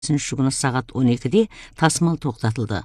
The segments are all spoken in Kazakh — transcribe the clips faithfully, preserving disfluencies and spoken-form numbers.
күні сағат он екіде тасымал тоқтатылды.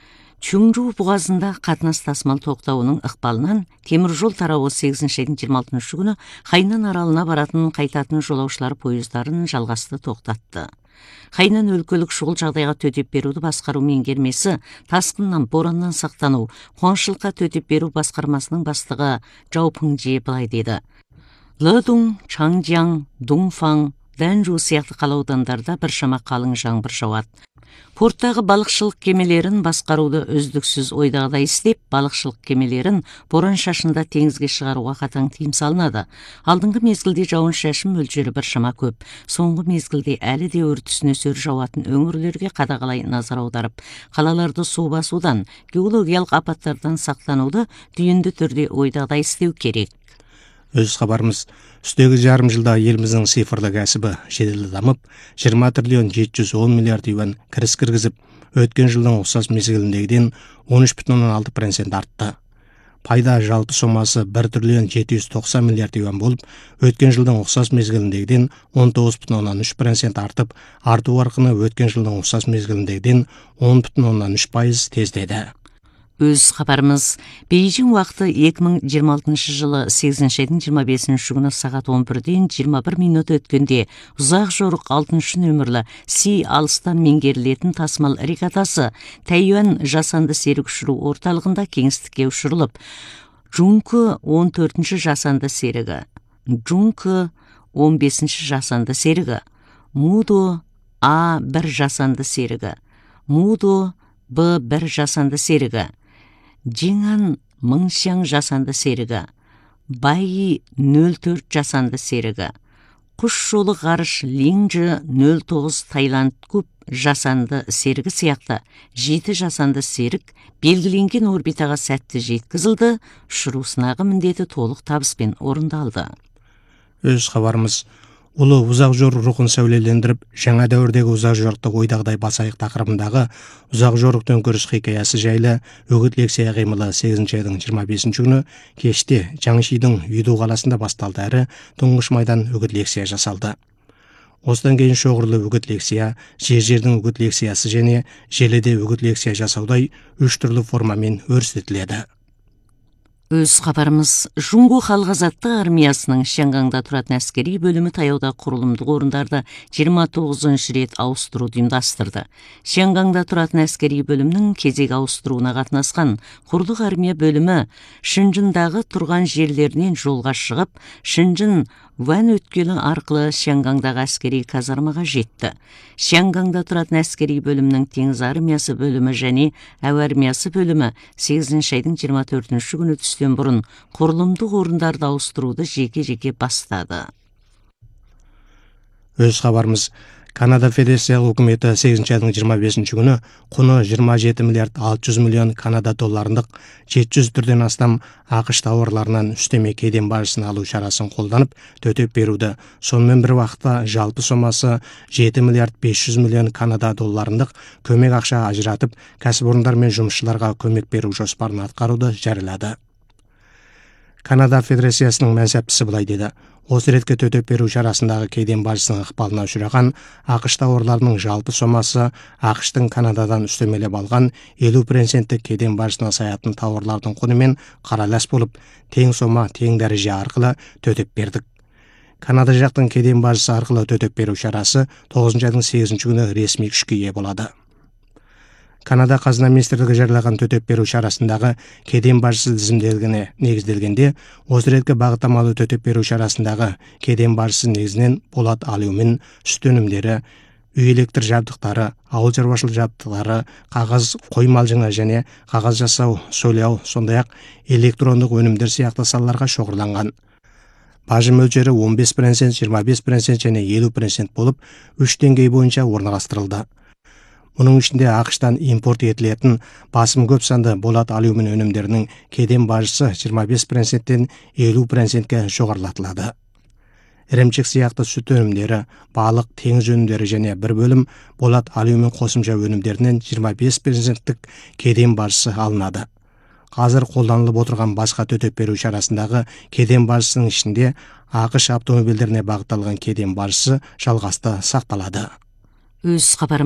Чүңжу бұғазында қатынас тасымал тоқтауының ықпалынан темір жол тарауы сегізінші айдың жиырма алтыншы күні Хайнан аралына баратын қайтатын жолаушылар пойыздарын жалғасты тоқтатты. Хайнан өлкөлік шұғыл жағдайға төтеп беруді басқару меңгермесі тасқыннан, бораннан сақтану, қуаңшылыққа төтеп беру басқармасының бастығы Жау Пыңже былай деді. Лыдун, Чаңжяң, Дунфаң, Дәнжу сияқты қала аудандарда біршама қалың жаңбыр жауады. Порттағы балықшылық кемелерін басқаруды үздіксіз ойдағыдай істеп, балықшылық кемелерін боран шашында теңізге шығаруға қатаң тыйым салынады. Алдыңғы мезгілде жауын шашын мөлшері біршама көп. Соңғы мезгілде әлі де өрт нөсер жауатын өңірлерге қадағалай назар аударып, қалаларды су басудан, геологиялық апаттардан сақтануды түйінді түрде ойдағыдай істеу керек. Өз хабарымыз, үстегі жарым жылда еліміздің цифрлы кәсібі жедел дамып, жиырма триллион жеті жүз он миллиард юан кіріс кіргізіп, өткен жылдың ұқсас мезгіліндегіден он үш бүтін оннан алты процент артты. Пайда жалпы сомасы бір триллион жеті жүз тоқсан миллиард юан болып, өткен жылдың ұқсас мезгіліндегіден он тоғыз бүтін оннан үш процент артып, арту қарқыны өткен жылдың ұқсас мезгіліндегіден он бүтін оннан үш пайыз тездеді. Өз хабарымыз, Бейжің уақыты екі мың жиырма алтыншы жылы сегізінші айдың жиырма бесінші күні сағат он бірден жиырма бір минут өткенде ұзақ жорық алтыншы нөмірлі Си алыстан меңгерілетін тасымал регатасы Тайюань жасанды серік ұшыру орталығында кеңістікке ұшырылып, Джункі он төртінші жасанды серігі, Джункі он бесінші жасанды серігі, Мудо А бір жасанды серігі, Мудо Б бір жасанды серігі, Жиңан Мыңшяң жасанды серігі, Байи нөл төрт жасанды серігі, Құш жолы ғарыш Линджі нөл тоғыз Таиланд куб жасанды серігі сияқты жеті жасанды серік белгіленген орбитаға сәтті жеткізілді, ұшыру сынағы міндеті толық табыспен орындалды. Өз хабарымыз, ұлы ұзақ жорық рухын сәулелендіріп, жаңа дәуірдегі ұзақ жорықты ойдағыдай басайық тақырыбындағы ұзақ жорық төңкеріс хикаясы жайлы үгіт лекция қимылы сегізінші айдың жиырма бесінші күні кеште Жаңшидың Үйду қаласында басталды әрі тұңғыш майдан үгіт лекция жасалды. Осыдан кейін шоғырлы үгіт лекция, жер-жердің үгіт лекциясы және желіде үгіт лекция жасаудай үш түрлі формамен өрістетіледі. Өз хабарымыз, Жуңгу халық азаттық армиясының Шянгаңда тұратын әскери бөлімі таяуда құрылымдық орындарды жиырма тоғызыншы рет ауыстыруды ұйымдастырды. Шянгаңда тұратын әскери бөлімнің кезек ауыстыруына қатынасқан құрлық армия бөлімі Шынжындағы тұрған жерлерінен жолға шығып, Шынжын Ван өткелі арқылы Шянгаңдағы әскери казармаға жетті. Шянгаңда тұратын әскери бөлімнің теңіз армиясы бөлімі және әуе армиясы бөлімі сегізінші айдың жиырма төртінші күні түстен бұрын құрылымдық орындарды ауыстыруды жеке-жеке бастады. Өз хабарымыз, Канада Федерациялық үкіметі сегізінші айдың жиырма бесінші күні құны жиырма жеті миллиард алты жүз миллион Канада долларындық жеті жүз түрден астам ақш тауарларынан үстеме кеден бажысын алу шарасын қолданып төтеп беруді, сонымен бір уақытта жалпы сомасы жеті миллиард бес жүз миллион Канада долларындық көмек ақша ажыратып, кәсіпорындар мен жұмысшыларға көмек беру жоспарын атқаруды жариялады. Канада Федерациясының мәнсаптысы былай деді: осы ретке төтеп беру шарасындағы кеден бажысының ықпалына ұшыраған ақш тауарларының жалпы сомасы ақштың Канададан үстемелеп алған елу проценттік кеден бажысына саятын тауарлардың құнымен қаралас болып, тең сома, тең дәреже арқылы төтеп бердік. Канада жақтың кеден бажысы арқылы төтеп беру шарасы тоғызыншы айдың сегізінші күні ресми күшке ие болады. Канада қазына министрлігі жариялаған төтеп беру шарасындағы кеден бажысы тізімделгені негізделгенде, осы ретке бағыттамалы төтеп беру шарасындағы кеден бажысы негізінен болат алюмин, сүт өнімдері, үй электр жабдықтары, ауыл шаруашылық жабдықтары, қағаз қоймалжыңы және қағаз жасау, сойлау, сондай-ақ электрондық өнімдер сияқты салаларға шоғырланған. Бажы мөлшері он бес процент, жиырма бес процент және елу процент болып, үш деңгей бойынша орналастырылды. Мұның ішінде ақштан импорт етілетін басым көп санды болат алюмин өнімдерінің кеден бажысы жиырма бес проценттен елу процентке жоғарылатылады. Ірімшік сияқты сүт өнімдері, балық, теңіз өнімдері және бір бөлім болат алюмин қосымша өнімдерінен жиырма бес проценттік кеден бажысы алынады. Қазір қолданылып отырған басқа төтеп беру шарасындағы кеден бажысының ішінде ақш автомобильдеріне бағытталған кеден бажысы жалғасты сақталады. өз кабарыбызда